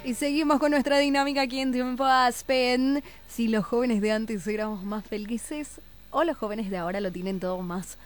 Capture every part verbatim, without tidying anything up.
Y seguimos con nuestra dinámica aquí en Tiempo Aspen. Si los jóvenes de antes éramos más felices o los jóvenes de ahora lo tienen todo más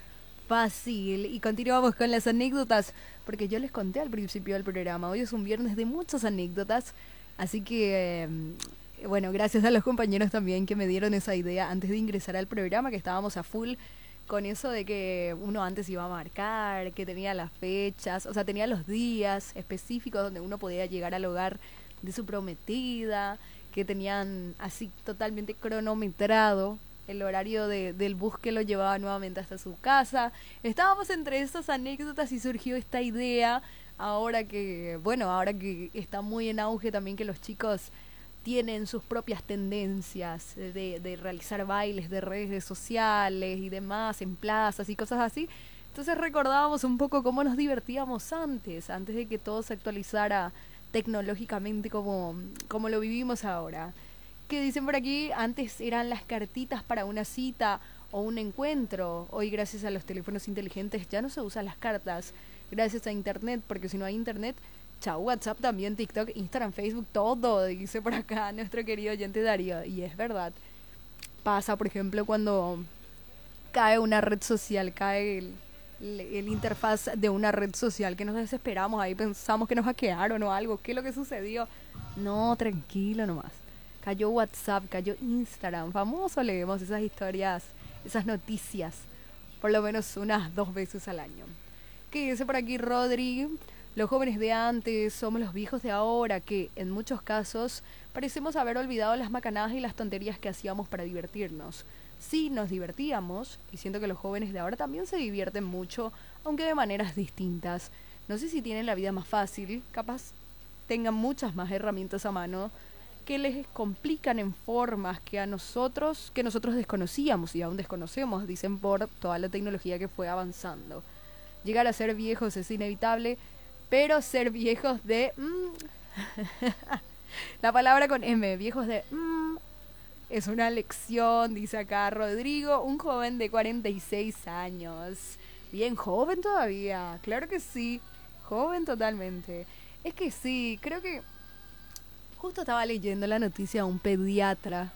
fácil. Y continuamos con las anécdotas, porque yo les conté al principio del programa, hoy es un viernes de muchas anécdotas, así que, eh, bueno, gracias a los compañeros también que me dieron esa idea antes de ingresar al programa, que estábamos a full con eso de que uno antes iba a marcar, que tenía las fechas, o sea, tenía los días específicos donde uno podía llegar al hogar de su prometida, que tenían así totalmente cronometrado el horario de, del bus que lo llevaba nuevamente hasta su casa. Estábamos entre estas anécdotas y surgió esta idea, ahora que, bueno, ahora que está muy en auge también que los chicos tienen sus propias tendencias de, de realizar bailes de redes sociales y demás en plazas y cosas así. Entonces recordábamos un poco cómo nos divertíamos antes, antes de que todo se actualizara tecnológicamente como, como lo vivimos ahora. ¿Qué dicen por aquí? Antes eran las cartitas para una cita o un encuentro. Hoy, gracias a los teléfonos inteligentes, ya no se usan las cartas. Gracias a internet, porque si no hay internet, chao, WhatsApp también, TikTok, Instagram, Facebook, todo, dice por acá nuestro querido oyente Darío. Y es verdad. Pasa, por ejemplo, cuando cae una red social, cae el, el, el interfaz de una red social, que nos desesperamos ahí, pensamos que nos hackearon o algo. ¿Qué es lo que sucedió? No, tranquilo nomás. Cayó WhatsApp, cayó Instagram. Famoso, leemos esas historias, esas noticias, por lo menos unas dos veces al año. ¿Qué dice por aquí Rodri? Los jóvenes de antes somos los viejos de ahora que, en muchos casos, parecemos haber olvidado las macanadas y las tonterías que hacíamos para divertirnos. Sí, nos divertíamos, y siento que los jóvenes de ahora también se divierten mucho, aunque de maneras distintas. No sé si tienen la vida más fácil, capaz tengan muchas más herramientas a mano, que les complican en formas que a nosotros, que nosotros desconocíamos y aún desconocemos, dicen, por toda la tecnología que fue avanzando. Llegar a ser viejos es inevitable, pero ser viejos de... Mmm, la palabra con M, viejos de... Mmm, es una lección, dice acá Rodrigo, un joven de cuarenta y seis años. Bien joven todavía, claro que sí, joven totalmente. Es que sí, creo que... Justo estaba leyendo la noticia de un pediatra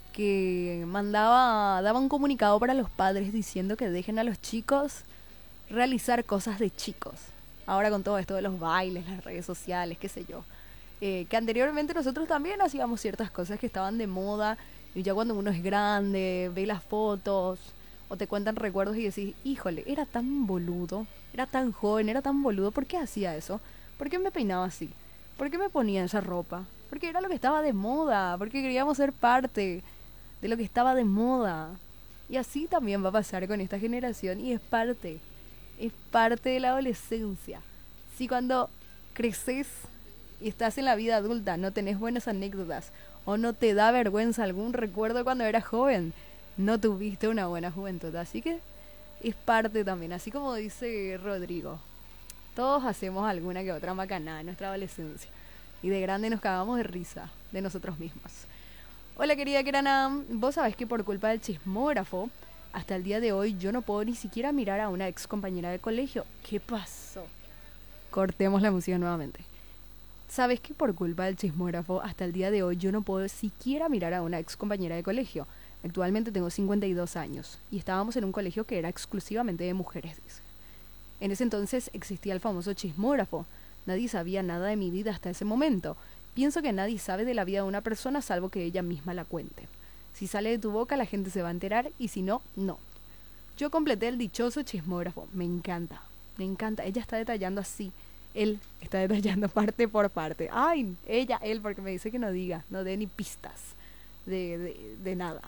que mandaba, daba un comunicado para los padres diciendo que dejen a los chicos realizar cosas de chicos. Ahora con todo esto de los bailes, las redes sociales, qué sé yo. Eh, que anteriormente nosotros también hacíamos ciertas cosas que estaban de moda y ya cuando uno es grande, ve las fotos o te cuentan recuerdos y decís, híjole, era tan boludo, era tan joven, era tan boludo, ¿por qué hacía eso? ¿Por qué me peinaba así? ¿Por qué me ponía esa ropa? Porque era lo que estaba de moda, porque queríamos ser parte de lo que estaba de moda. Y así también va a pasar con esta generación y es parte, es parte de la adolescencia. Si cuando creces y estás en la vida adulta no tenés buenas anécdotas o no te da vergüenza algún recuerdo cuando eras joven, no tuviste una buena juventud. Así que es parte también, así como dice Rodrigo. Todos hacemos alguna que otra macanada en nuestra adolescencia. Y de grande nos cagamos de risa de nosotros mismos. Hola querida Kerana, vos sabés que por culpa del chismógrafo, hasta el día de hoy yo no puedo ni siquiera mirar a una ex compañera de colegio. ¿Qué pasó? Cortemos la música nuevamente. ¿Sabes que por culpa del chismógrafo, hasta el día de hoy yo no puedo siquiera mirar a una ex compañera de colegio? Actualmente tengo cincuenta y dos años y estábamos en un colegio que era exclusivamente de mujeres, dice. En ese entonces existía el famoso chismógrafo. Nadie sabía nada de mi vida hasta ese momento. Pienso que nadie sabe de la vida de una persona salvo que ella misma la cuente. Si sale de tu boca la gente se va a enterar y si no, no. Yo completé el dichoso chismógrafo. Me encanta, me encanta. Ella está detallando así. Él está detallando parte por parte. Ay, ella, él, porque me dice que no diga, no dé ni pistas de, de, de nada.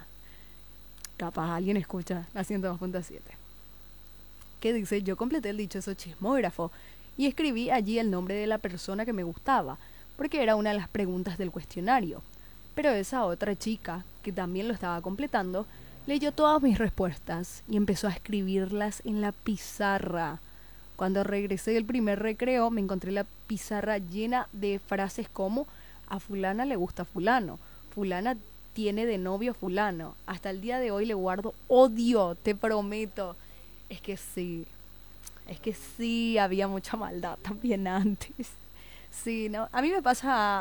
Capaz alguien escucha la ciento dos punto siete. ¿Qué dice? Yo completé el dichoso chismógrafo y escribí allí el nombre de la persona que me gustaba, porque era una de las preguntas del cuestionario. Pero esa otra chica, que también lo estaba completando, leyó todas mis respuestas y empezó a escribirlas en la pizarra. Cuando regresé del primer recreo, me encontré la pizarra llena de frases como a fulana le gusta fulano, fulana tiene de novio fulano. Hasta el día de hoy le guardo odio, te prometo. Es que sí, es que sí, había mucha maldad también antes. Sí, ¿no? A mí me pasa